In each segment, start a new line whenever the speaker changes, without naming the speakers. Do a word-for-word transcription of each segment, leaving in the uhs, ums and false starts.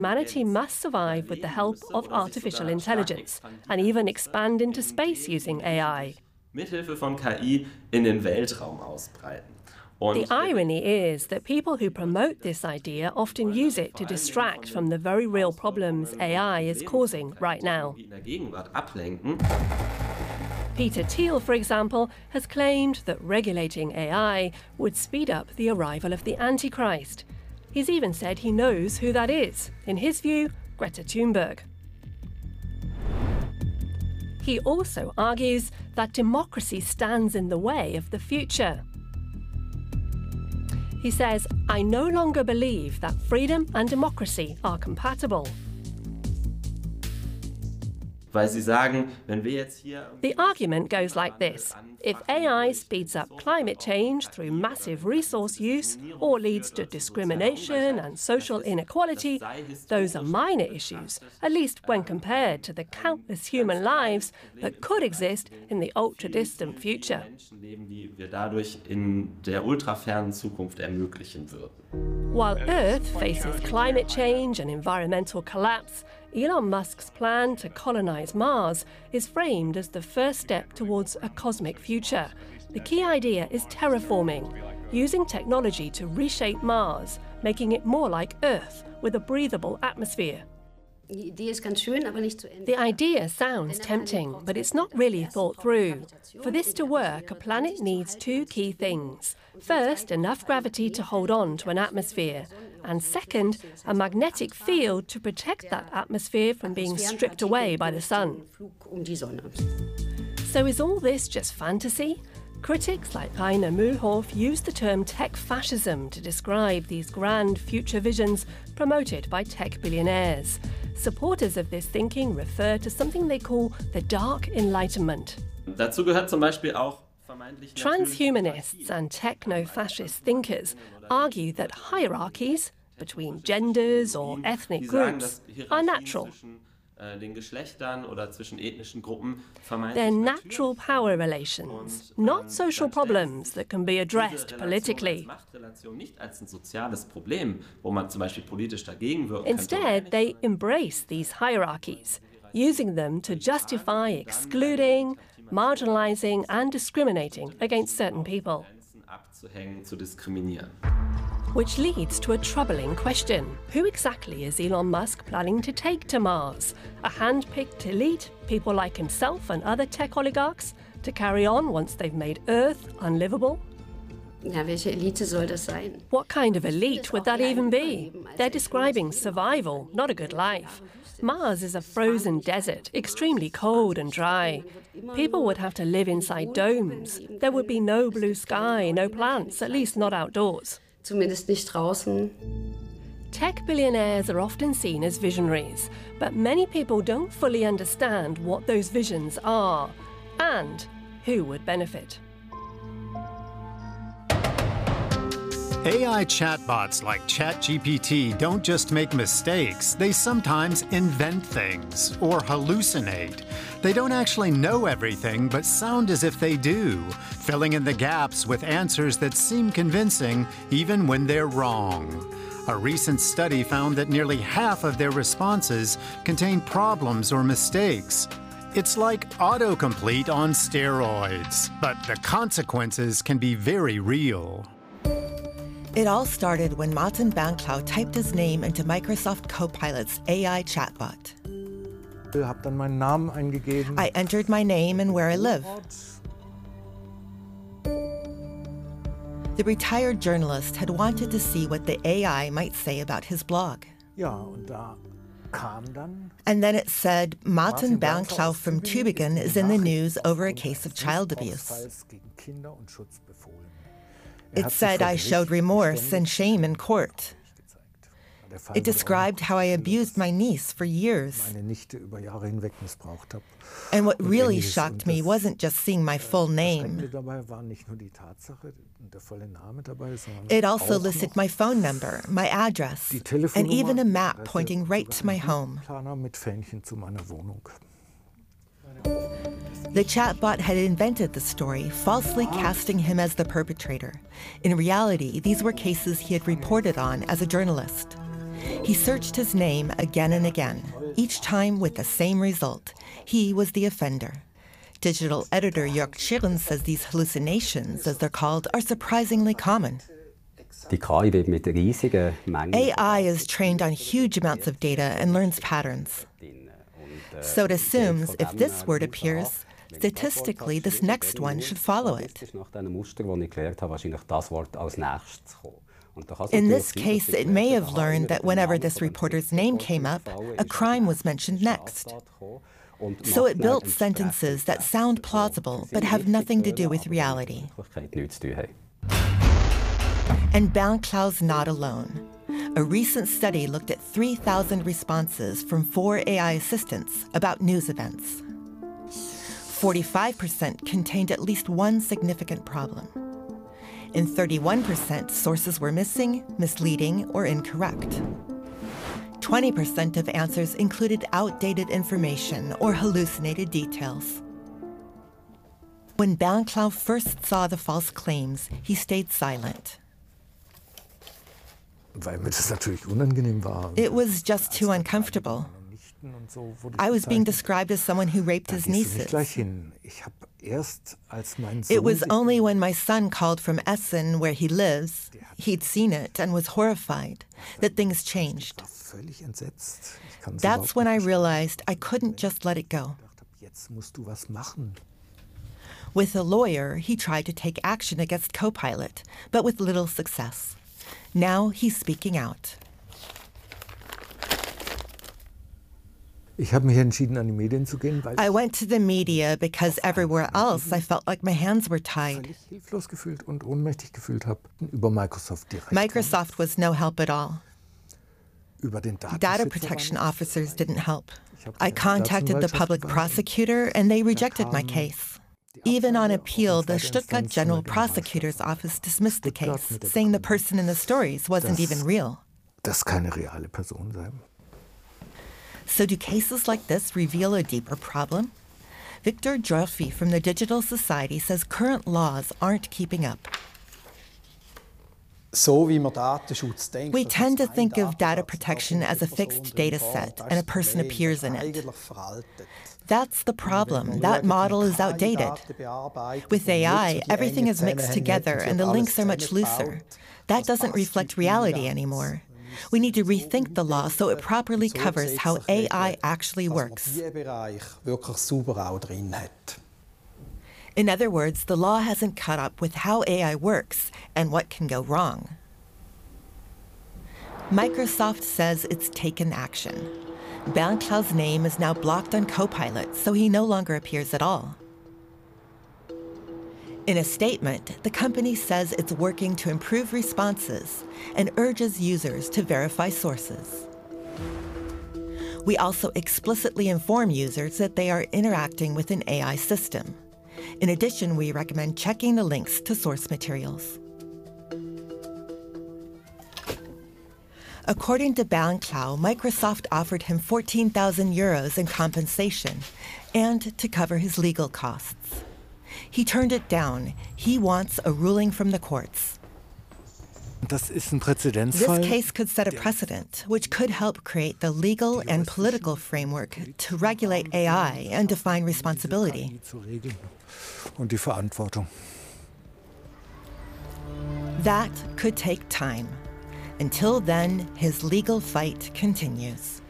Humanity must survive with the help of artificial intelligence and even expand into space using A I.
Mithilfe von K I in den Weltraum ausbreiten.
The irony is that people who promote this idea often use it to distract from the very real problems A I is causing right now. Peter Thiel, for example, has claimed that regulating A I would speed up the arrival of the Antichrist. He's even said he knows who that is. In his view, Greta Thunberg. He also argues that democracy stands in the way of the future. He says, I no longer believe that freedom and democracy are compatible. The argument goes like this. If A I speeds up climate change through massive resource use or leads to discrimination and social inequality, those are minor issues, at least when compared to the countless human lives that could exist in the ultra-distant future. While Earth faces climate change and environmental collapse, Elon Musk's plan to colonize Mars is framed as the first step towards a cosmic future. The key idea is terraforming, using technology to reshape Mars, making it more like Earth with a breathable atmosphere. The idea sounds tempting, but it's not really thought through. For this to work, a planet needs two key things. First, enough gravity to hold on to an atmosphere, and second, a magnetic field to protect that atmosphere from being stripped away by the sun. So is all this just fantasy? Critics like Rainer Mühlhoff use the term tech fascism to describe these grand future visions promoted by tech billionaires. Supporters of this thinking refer to something they call the Dark Enlightenment.
Dazu gehört zum Beispiel auch
Transhumanists and techno-fascist thinkers argue that hierarchies between genders or ethnic groups are natural. They're natural power relations, not social problems that can be addressed politically. Instead, they embrace these hierarchies, using them to justify excluding, marginalizing and discriminating against certain people. Which leads to a troubling question. Who exactly is Elon Musk planning to take to Mars? A hand-picked elite, people like himself and other tech oligarchs, to carry on once they've made Earth unlivable? What kind of elite would that even be? They're describing survival, not a good life. Mars is a frozen desert, extremely cold and dry. People would have to live inside domes. There would be no blue sky, no plants, at least not outdoors.
Zumindest nicht draußen.
Tech billionaires are often seen as visionaries, but many people don't fully understand what those visions are and who would benefit.
A I chatbots like ChatGPT don't just make mistakes, they sometimes invent things or hallucinate. They don't actually know everything, but sound as if they do, filling in the gaps with answers that seem convincing even when they're wrong. A recent study found that nearly half of their responses contain problems or mistakes. It's like autocomplete on steroids, but the consequences can be very real.
It all started when Martin Banklau typed his name into Microsoft Copilot's A I chatbot. I entered my name and where I live. The retired journalist had wanted to see what the A I might say about his blog. And then it said, Martin Banklau from Tübingen is in the news over a case of child abuse. It said I showed remorse and shame in court. It described how I abused my niece for years. And what really shocked me wasn't just seeing my full name. It also listed my phone number, my address, and even a map pointing right to my home. The chatbot had invented the story, falsely casting him as the perpetrator. In reality, these were cases he had reported on as a journalist. He searched his name again and again, each time with the same result. He was the offender. Digital editor Jörg Schirren says these hallucinations, as they're called, are surprisingly common. A I is trained on huge amounts of data and learns patterns. So it assumes if this word appears, statistically this next one should follow it. In this case, it may have learned that whenever this reporter's name came up, a crime was mentioned next. So it built sentences that sound plausible but have nothing to do with reality. And BahnClau's not alone. A recent study looked at three thousand responses from four A I assistants about news events. forty-five percent contained at least one significant problem. In thirty-one percent, sources were missing, misleading, or incorrect. twenty percent of answers included outdated information or hallucinated details. When BahnClau first saw the false claims, he stayed silent. It was just too uncomfortable. I was being described as someone who raped his nieces. It was only when my son called from Essen, where he lives, he'd seen it and was horrified, that things changed. That's when I realized I couldn't just let it go. With a lawyer, he tried to take action against Copilot, but with little success. Now he's speaking out. I went to the media because everywhere else I felt like my hands were tied. Microsoft was no help at all. Data protection officers didn't help. I contacted the public prosecutor and they rejected my case. Even on appeal, the Stuttgart General Prosecutor's Office dismissed the case, saying the person in the stories wasn't even real. So do cases like this reveal a deeper problem? Victor Djorfi from the Digital Society says current laws aren't keeping up. We tend to think of data protection as a fixed data set, and a person appears in it. That's the problem. That model is outdated. With A I, everything is mixed together and the links are much looser. That doesn't reflect reality anymore. We need to rethink the law so it properly covers how A I actually works. In other words, the law hasn't caught up with how A I works and what can go wrong. Microsoft says it's taken action. BahnClau's name is now blocked on Copilot, so he no longer appears at all. In a statement, the company says it's working to improve responses and urges users to verify sources. We also explicitly inform users that they are interacting with an A I system. In addition, we recommend checking the links to source materials. According to BahnClau, Microsoft offered him fourteen thousand euros in compensation and to cover his legal costs. He turned it down. He wants a ruling from the courts. This case could set a precedent, which could help create the legal and political framework to regulate A I and define responsibility. That could take time. Until then, his legal fight continues.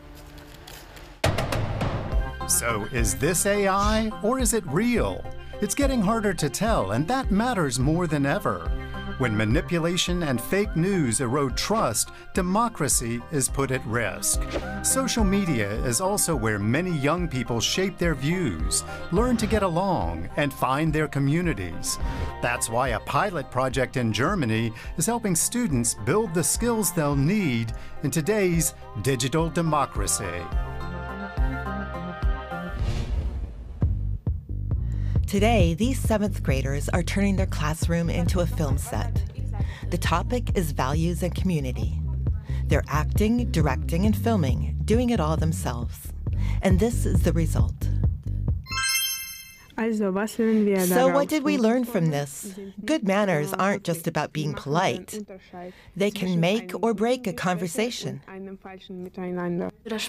So is this A I or is it real? It's getting harder to tell, and that matters more than ever. When manipulation and fake news erode trust, democracy is put at risk. Social media is also where many young people shape their views, learn to get along, and find their communities. That's why a pilot project in Germany is helping students build the skills they'll need in today's digital democracy.
Today, these seventh graders are turning their classroom into a film set. The topic is values and community. They're acting, directing, and filming, doing it all themselves. And this is the result. So what did we learn from this? Good manners aren't just about being polite. They can make or break a conversation.